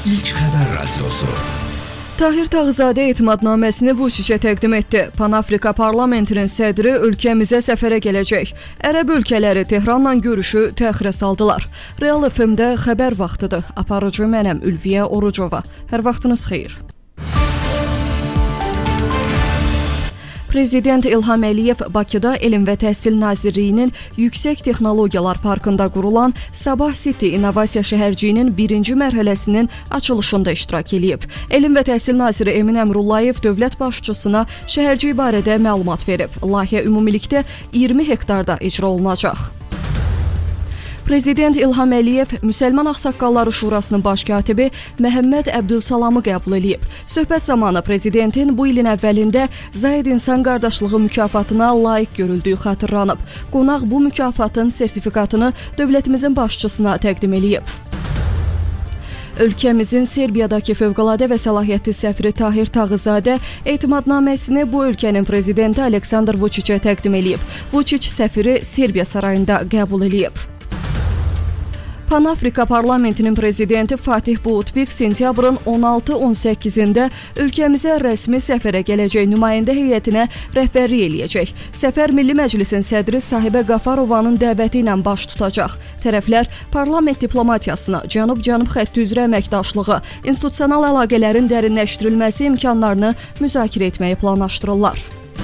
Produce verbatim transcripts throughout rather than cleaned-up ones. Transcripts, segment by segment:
İlk Xəbər Radiosu. Tahir Tağızadə etimadnaməsini Vučićə təqdim etdi. Pan-Afrika parlamentinin sədri ölkəmizə səfərə gələcək. Ərəb ölkələri Tehranla görüşü təxirə saldılar. Real F M-də xəbər vaxtıdır. Aparıcı mənəm Ülviyə Orucova. Hər vaxtınız xeyir. Prezident İlham Əliyev Bakıda Elm və Təhsil Nazirliyinin Yüksək Texnologiyalar Parkında qurulan Sabah City İnnovasiya şəhərciyinin birinci mərhələsinin açılışında iştirak edib. Elm və Təhsil Naziri Emin Əmrullayev dövlət başçısına şəhərcik barədə məlumat verib. Layihə ümumilikdə iyirmi hektarda icra olunacaq. Prezident İlham Əliyev Müsəlman Ağsaqqalları Şurasının baş katibi Məhəmməd Əbdülsalamı qəbul edib. Söhbət zamanı prezidentin bu ilin əvvəlində Zaid İnsan Qardaşlığı mükafatına layiq görüldüyü xatırlanıb. Qonaq bu mükafatın sertifikatını dövlətimizin başçısına təqdim edib. Ölkəmizin Serbiyadakı fövqəladə və səlahiyyətli səfiri Tahir Tağızadə etimadnaməsini bu ölkənin prezidenti Aleksandr Vučićə təqdim edib. Vučić səfiri Serbiya sarayında qəbul edib. Pan-Afrika parlamentinin prezidenti Fatih Boutbik sentyabrın on altı on səkkizində ölkəmizə rəsmi səfərə gələcək nümayəndə heyətinə rəhbərlik eləyəcək. Səfər Milli Məclisin sədri Sahibə Qafarovanın dəvəti ilə baş tutacaq. Tərəflər parlament diplomatiyasını, Cənub-Cənub xətti üzrə əməkdaşlığı, institusional əlaqələrin dərinləşdirilməsi imkanlarını müzakirə etməyi planlaşdırırlar.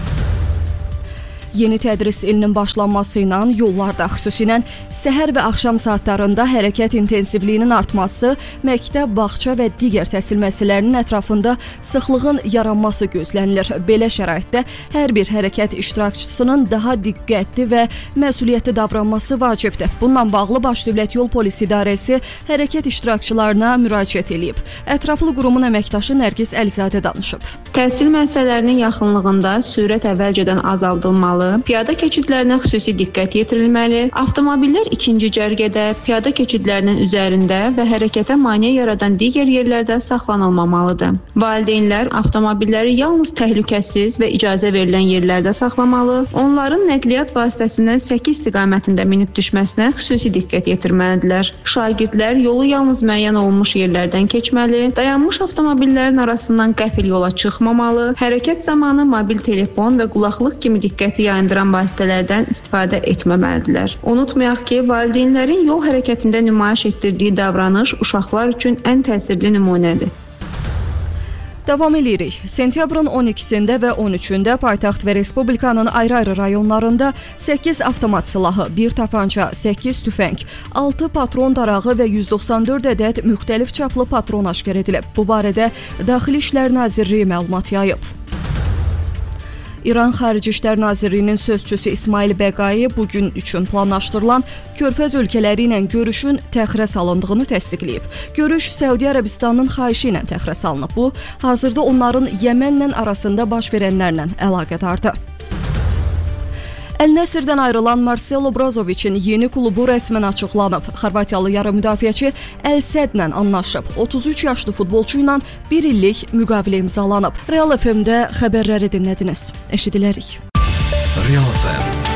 Yeni tədris ilinin başlanması ilə yollarda, xüsusilə səhər və axşam saatlarında hərəkət intensivliyinin artması, məktəb, bağça və digər təhsil müəssisələrinin ətrafında sıxlığın yaranması gözlənilir. Belə şəraitdə hər bir hərəkət iştirakçısının daha diqqətli və məsuliyyətli davranması vacibdir. Bununla bağlı Baş Dövlət Yol Polisi İdarəsi hərəkət iştirakçılarına müraciət edib. Ətraflı qurumun əməkdaşı Nərgiz Əlizadə danışıb. Təhsil müəssisələrinin yaxınlığında sürət əvvəlcədən azaldılmalı, piyada keçidlərinə xüsusi diqqət yetirilməli, avtomobillər ikinci cərgədə, piyada keçidlərinin üzərində və hərəkətə maneə yaradan digər yerlərdə saxlanılmamalıdır. Valideynlər avtomobilləri yalnız təhlükəsiz və icazə verilən yerlərdə saxlamalı, onların nəqliyyat vasitəsindən səki istiqamətində minib düşməsinə xüsusi diqqət yetirməlidirlər. Şagirdlər yolu yalnız müəyyən olunmuş yerlərdən keçməli, dayanmış avtomobillərin arasından qəfil yola çıxmamalı, hərəkət zamanı mobil telefon və qulaqlıq kimi diqqəti yayındıran vasitələrdən istifadə etməməlidirlər. Unutmayaq ki, valideynlərin yol hərəkətində nümayiş etdirdiyi davranış uşaqlar üçün ən təsirli nümunədir. Davam edirik. Sentyabrın on ikisində və on üçündə paytaxt və respublikanın ayrı-ayrı rayonlarında səkkiz avtomat silahı, bir tapanca, səkkiz tüfəng, altı patron darağı və yüz doxsan dörd ədəd müxtəlif çaplı patron aşkar edilib. Bu barədə Daxili İşlər Nazirliyi məlumat yayıb. İran Xarici İşlər Nazirliyinin sözçüsü İsmail Bəqai bugün üçün planlaşdırılan Körfəz ölkələri ilə görüşün təxirə salındığını təsdiqləyib. Görüş Səudiyyə Ərəbistanının xahişi ilə təxirə salınıb. Bu, hazırda onların Yəmənlə arasında baş verənlərlə əlaqədardır. Əl-Nəsirdən ayrılan Marcelo Brozoviçin yeni klubu rəsmən açıqlanıb. Xorvatiyalı yarım müdafiəçi Əl-Sədlə anlaşıb. otuz üç yaşlı futbolçu ilə bir illik müqavilə imzalanıb. Real F M-də xəbərləri dinlədiniz. Eşidilərik. Real F M